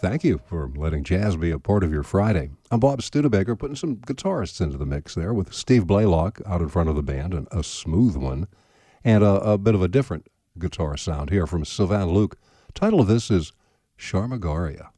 Thank you for letting jazz be a part of your Friday. I'm Bob Studebaker, putting some guitarists into the mix there with Steve Blaylock out in front of the band, and a smooth one, and a bit of a different guitar sound here from Sylvan Luke. Title of this is Sharmagaria.